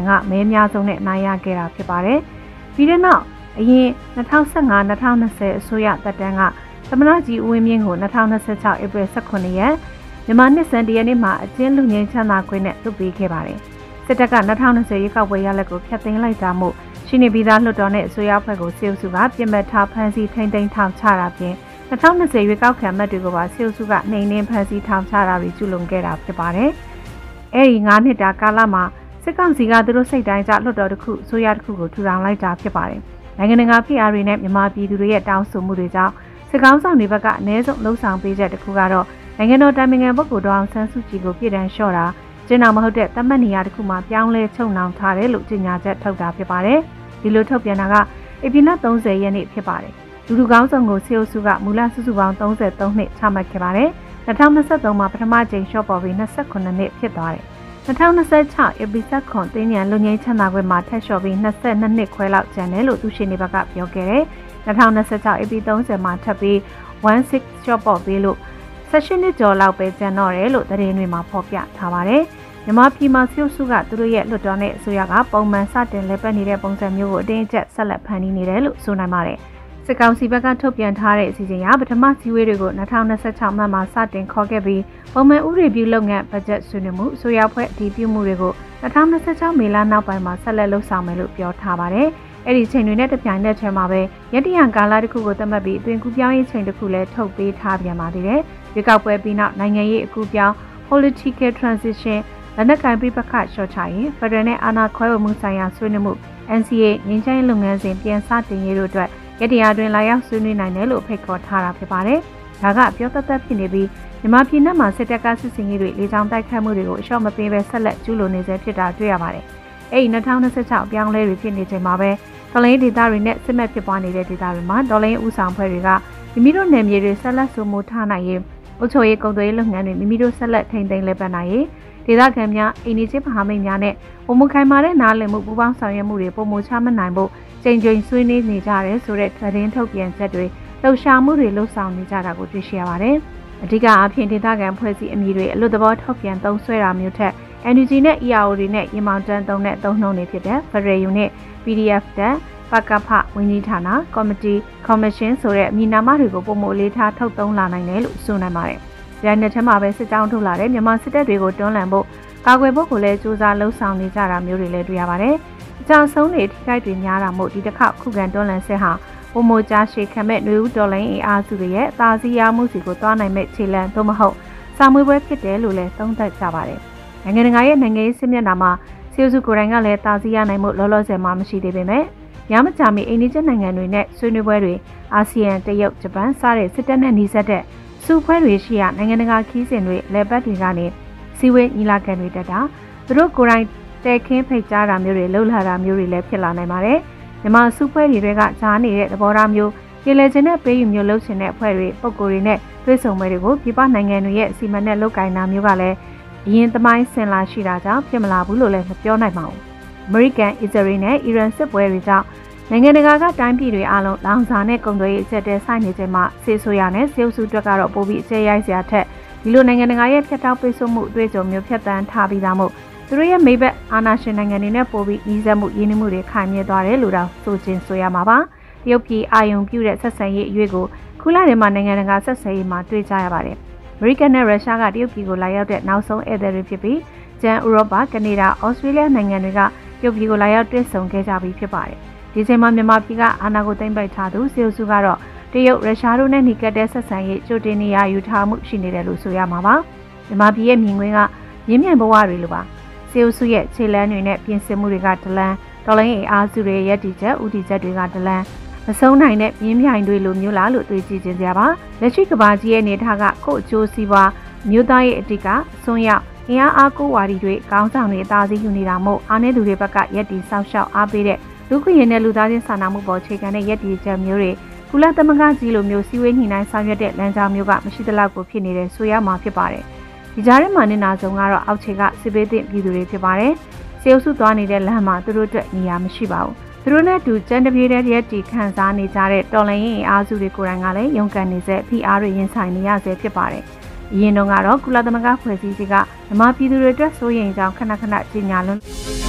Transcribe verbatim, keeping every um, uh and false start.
ကမဲများဆုံးနဲ့နိုင်ရခဲ့တာဖြစ်ပါတယ်။ပြီးတဲ့နောက်အရင်၂၀၁၅ ၂၀၂၀အစိုးရတပ်တန်းကသမ္မတကြီးဦးဝင်းမြင့်ကို၂၀၂၆ဧပြီ၁၇ရက်မြန်မာနှစ်စံတရက်နေ့မှာအကျဉ်းလူငင်းချမ်းသာခွင့်နဲ့လွှတ်ပေးခဲ့ပါတယ်။စစ်တပ်က၂၀၂၀ရွေးကောက်ပွဲရလဒ်ကိုဖျက်သိမ်းလိုက်တာမို့ရှိနေပြီးသားလွှတ်တော်နဲ့အစိုးရအဖွဲ့ကိုစစ်အုပ်စုကပြင်ပထားဖမ်းဆီးထိန်းသိမ်းထောင်ချတာပြင်၂၀၂၀ရွေးကောက်ခံမှတ်တွေကိုပါစစ်အုပ်စုကနှိမ်နင်းဖမ်းဆီးထောင်ချတာတွေကျူးလွန်ခဲ့တာဖြစ်ပါတယ်။အဲဒီ၅နှစ်တာကာလမှာစစ်ကောင်စီကသူတို့စိတ်တိုင်းကျလွှတ်တော်တစ်ခုအစိုးရတစ်ခုကိုထူထောင်လိုက်တာဖြစ်ပါတယ်။နိုင်ငံတကာဖိအားတွေနဲ့မြန်မာပြည်သူတွေရဲ့တောင်းဆိုမှုတွေကြောင့်စစ်ကောင်ဆောင်တွေဘက်ကအနည်းဆုံးလှုံ့ဆော်ပေးချက်တစ်ခုကတော့နိုင်ငံတော်တိုင်ပင်ခံပုဂ္ဂိုလ်ဒေါအောင်ဆန်းစုကြည်ကိုပြည်ထန်လျှော့တာကျင်းတော်မဟုတ်တဲ့သတ်မှတ်နေရာတစ်ခုမှာပြောင်းလဲချုပ်နှောင်ထားတယ်လို့ကြေညာချက်ထုတ်တာဖြစ်ပါတယ်။ဒီလိုထုတ်ပြန်တာကဧပြီလ၃၀ရက်နေ့ဖြစ်ပါတယ်။လူလူကောင်းဆောင်ကိုစေအုပ်စုကမူလစုစုပေါင်း၃၃နှစ်ချမှတ်ခဲ့ပါတယ်။၂၀၂၃မှာပထမကြိမ်လျှော့ပေါ်ပြီး၂၈နှစ်ဖြစ်သွားတယ်။၂၀၂၆ဧပြီ၁၇တင်းညံလူငင်းချမ်းသာခွင့်မှာထက်လျှော့ပြီး၂၂နှစ်ခွဲလောက်ကျန်တယ်လို့သူရှင်တွေဘက်ကပြောခဲ့တယ်။၂၀၂၆ဧပြီ၃၀မှာထပ်ပြီး၁၆လျှော့ပေါ်ပြီးလို့၁၈နှစ်ကျော်လောက်ပဲကျန်တော့တယ်လို့သတင်းတွေမှာဖော်ပြထားပါတယ်။မြန်မာပြည်မှာစစ်အုပ်စုကသူတို့ရဲ့လွှတ်တော်နဲ့အစိုးရကပုံမှန်စတင်လက်ပတ်နေတဲ့ပုံစံမျိုးကိုအတင်းအကျပ်ဆက်လက်ဖန်တီးနေတယ်လို့ဆိုနိုင်ပါတယ်။စစ်ကောင်စီဘက်ကထုတ်ပြန်ထားတဲ့အစီအစဉ်အရပထမစည်းဝေးတွေကို၂၀၂၆မှမှာစတင်ခေါ်ခဲ့ပြီးပုံမှန်ဥပဒေပြုလုပ်ငန်းဘတ်ဂျက်ဆွေးနွေးမှုအစိုးရဖွဲ့အတည်ပြုမှုတွေကို၂၀၂၆မေလနောက်ပိုင်းမှာဆက်လက်လှုပ်ဆောင်မယ်လို့ပြောထားပါတယ်။အဲ့ဒီချိန်တွေနဲ့တပြိုင်နက်တည်းမှာပဲရတရန်ကာလတစ်ခုကိုသတ်မှတ်ပြီးအသွင်ကူးပြောင်းရေးချိန်တစ်ခုလည်းထုတ်ပေးထားပြန်ပါသေးတယ်။ရွေးကောက်ပွဲပြီးနောက်နိုင်ငံရေးအကူပြောင်း political transition လက်နက်ကိုင်ပြပခရှော့ချရေးဖက်ဒရယ်နဲ့အာဏာခွဲဝေမှုဆိုင်ရာဆွေးနွေးမှု N C A ငြိမ်းချမ်းရေးလုပ်ငန်းစဉ်ပြန်စတင်ရေးတို့အတွက်ရတရာတွင်လာရောက်ဆွေးနွေးနိုင်တယ်လို့ဖိတ်ခေါ်ထားတာဖြစ်ပါတယ်။ဒါကပြောသက်သက်ဖြစ်နေပြီးမြန်မာပြည်내မှာစစ်တပ်ကစစ်စင်ရေးတွေလေကြောင်းတိုက်ခိုက်မှုတွေကိုအလျှော့မပေးဘဲဆက်လက်ကျူးလွန်နေစေဖြစ်တာတွေ့ရပါတယ်။အဲဒီ၂၀၂၆အပြောင်းလဲတွေဖြစ်နေချိန်မှာပဲဒေါ်လာဒေတာတွေနဲ့စစ်မှတ်ဖြစ်ပွားနေတဲ့ဒေတာတွေမှာဒေါ်လာဥဆောင်ဖွဲ့တွေကမိမိတို့နယ်မြေတွေဆက်လက်ဆိုမိုထားနိုင်ရေးအုပ်ချုပ်ရေးကုန်သွယ်ရေးလုပ်ငန်းတွေမိမိတို့ဆက်လက်ထိန်းသိမ်းလက်ပတ်နိုင်ရေးဒေသခံများအိန္ဒိချင်းမဟာမိတ်များနဲ့ပုံမခိုင်မာတဲ့နားလည်မှုပူးပေါင်းဆောင်ရွက်မှုတွေပုံမချမနိုင်ဖို့ချိန်ချိန်ဆွေးနွေးနေကြတယ်ဆိုတဲ့သတင်းထုတ်ပြန်ချက်တွေလှုပ်ရှားမှုတွေလှုပ်ဆောင်နေကြတာကိုတွေ့ရှိရပါတယ်။အဓိကအဖြစ်ဒေသခံဖွဲ့စည်းအမည်တွေအလွတ်သဘောထုတ်ပြန်သုံးစွဲတာမျိုးထက် N U G နဲ့ E R O တွေနဲ့ရင်မောင်တန်းသုံးတဲ့သုံးနှုန်းတွေဖြစ်တဲ့ Federal Unit P D F တက်ပကဖဝန်ကြီးဌာန Committee Commission ဆိုတဲ့အမည်နာမတွေကိုပုံမအလေးထားထုတ်သုံးလာနိုင်တယ်လို့ဆိုနိုင်ပါတယ်။ဒီနေ့ထဲမှာပဲစစ်ကြောင်းထုတ်လာတဲ့မြန်မာစစ်တပ်တွေကိုတွန်းလှန်ဖို့ကာကွယ်ဖို့ကိုလည်းစူးစမ်းလှုံ့ဆော်နေကြတာမျိုးတွေလည်းတွေ့ရပါတယ်။အကြောင်းဆုံးတွေထိခိုက်တွေများတာမို့ဒီတစ်ခါခုခံတွန်းလှန်စစ်ဟာပုံမကြားရှေခံမဲ့နှွေဦးဒေါ်လိုင်းအင်အားစုတွေရဲ့အသာစီးရမှုစီကိုတွားနိုင်မဲ့ခြေလှမ်းသို့မဟုတ်စာမွေးပွဲဖြစ်တယ်လို့လည်းသုံးသပ်ကြပါတယ်။နိုင်ငံတကာရဲ့နိုင်ငံရေးစစ်မျက်နှာမှာစီအိုစုကိုယ်တိုင်ကလည်းသာစီးရနိုင်မှုလောလောဆယ်မှမရှိသေးပေမဲ့ရမကြမီအိန္ဒိယနိုင်ငံတွေနဲ့ဆွေးနွေးပွဲတွေအာဆီယံတရုတ်ဂျပန်စတဲ့စစ်တပ်နဲ့နှီးစပ်တဲ့စုဖွဲ့တွေရှိရာနိုင်ငံတကာခီးစဉ်တွေလဲပတ်တွေကနေစီဝေးညီလာခံတွေတက်တာသူတို့ကိုယ်တိုင်တဲခင်းဖိတ်ကြားတာမျိုးတွေလှုပ်လာတာမျိုးတွေလည်းဖြစ်လာနိုင်ပါတယ်မြန်မာစုဖွဲ့တွေကကြားနေတဲ့သဘောထားမျိုးပြည်လဲခြင်းနဲ့ပေးယူမျိုးလှုပ်ရှင်တဲ့အဖွဲ့တွေပုံကိုယ်တွေနဲ့တွဲဆုံပွဲတွေကိုပြည်ပနိုင်ငံတွေရဲ့အစီအမံနဲ့လုပ်ကိုင်တာမျိုးကလည်းအရင်သမိုင်းဆင်လာရှိတာကြောင့်ဖြစ်မလာဘူးလို့လည်းမပြောနိုင်ပါဘူးအမေရိကန်အစ္စရေးနဲ့အီရန်စစ်ပွဲတွေကြောင့်နိုင်ငံတကာကတိုင်းပြည်တွေအားလုံးလောင်စာနဲ့ကုန်သွယ်ရေးအကျပ်တဲဆိုင်နေချိန်မှာဆေးဆိုးရနဲ့ဆေးဥစုအတွက်ကတော့ပိုပြီးအခြေရိုက်စရာထက်ဒီလိုနိုင်ငံတကာရဲ့ဖြတ်တောက်ပိတ်ဆို့မှုအတွေ့အကြုံမျိုးဖြတ်တန်းထားပြီးသားမို့သူတို့ရဲ့မိဘအာဏာရှင်နိုင်ငံတွေနဲ့ပိုပြီးဤစက်မှုရင်းနှီးမှုတွေခိုင်မြဲသွားတယ်လို့တော့ဆိုခြင်းဆိုရမှာပါတရုတ်ပြည်အာယုံပြုတဲ့ဆက်ဆံရေးအရွေးကိုခုလထဲမှာနိုင်ငံတကာဆက်ဆံရေးမှာတွေ့ကြရပါတယ်အမေရိကန်နဲ့ရုရှားကတရုတ်ပြည်ကိုလာရောက်တဲ့နောက်ဆုံးဧည့်သည်တွေဖြစ်ပြီးကျန်ဥရောပကနေဒါဩစတြေးလျနိုင်ငံတွေကတရုတ်ပြည်ကိုလာရောက်တွေ့ဆုံခဲ့ကြပြီးဖြစ်ပါတယ်ဒီချိန်မှာမြန်မာပြည်ကအာဏာကိုသိမ်းပိုက်ထားသူစီအိုစုကတော့တရုတ်ရုရှားတို့နဲ့နှိကပ်တဲ့ဆက်ဆံရေးကြိုတင်နေရယူထားမှုရှိနေတယ်လို့ဆိုရမှာပါမြန်မာပြည်ရဲ့မြင်ကွင်းကရင်းမြန်ဘဝတွေလိုပါစီအိုစုရဲ့ခြေလမ်းတွေနဲ့ပြင်ဆင်မှုတွေကဒလန်ဒေါ်လာအင်အားစုတွေရဲ့တည်ချက်ဥတီချက်တွေကဒလန်မဆုံးနိုင်တဲ့မြင်းမြိုင်တွေလိုမျိုးလားလို့တွေးကြည့်ခြင်းကြပါလက်ရှိကဘာကြီးရဲ့နေထားကကို့အကျိုးစီးပွားမြို့သားရဲ့အတိကအစွန်းရောက်အင်အားအားကိုးဝါဒီတွေကောင်းဆောင်တွေအသာစီးယူနေတာမို့အားနည်းသူတွေဘက်ကရက်တီဆောက်ရှောက်အားပေးတဲ့လူခွင့်ရတဲ့လူသားချင်းစာနာမှုပေါ်ခြေခံတဲ့ရက်တီချက်မျိုးတွေကုလသမဂ္ဂကြီးလိုမျိုးစီဝေးညှိနှိုင်းဆောင်ရွက်တဲ့လမ်းကြောင်းမျိုးကမရှိသလောက်ကိုဖြစ်နေတဲ့ဆိုရမှာဖြစ်ပါတယ်ဒီကြားထဲမှာနေနာဆုံးကတော့အောက်ခြေကစစ်ပေးတဲ့ပြည်သူတွေဖြစ်ပါတယ်စေအုပ်စုသွားနေတဲ့လမ်းမှာသူတို့အတွက်နေရာမရှိပါဘူးသူတို့နဲ့တူကျန်းတပြေးတဲ့ရက်တီခံစားနေကြတဲ့တော်လှန်ရေးအားစုတွေကိုယ်တိုင်ကလည်းရုန်းကန်နေစေဖိအားတွေရင်ဆိုင်နေရစေဖြစ်ပါတယ်အရင်တုန်းကတော့ကုလသမဂ္ဂဖွဲ့စည်းကြီးကဓမ္မပြည်သူတွေအတွက်စိုးရိမ်ကြောင်းခဏခဏကြေညာလွန်